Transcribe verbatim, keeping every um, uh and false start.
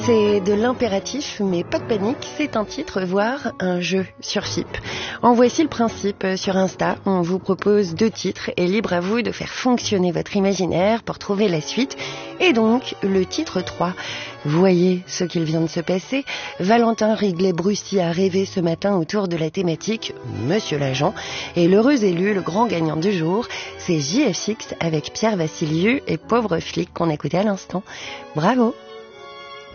C'est de l'impératif, mais pas de panique, c'est un titre, voire un jeu sur F I P. En voici le principe. Sur Insta, on vous propose deux titres et libre à vous de faire fonctionner votre imaginaire pour trouver la suite. Et donc, le titre trois. Voyez ce qu'il vient de se passer. Valentin Riglet-Brussy a rêvé ce matin autour de la thématique Monsieur l'agent. Et l'heureux élu, le grand gagnant du jour, c'est J F X avec Pierre Vassiliou et Pauvre flic qu'on écoutait à l'instant. Bravo!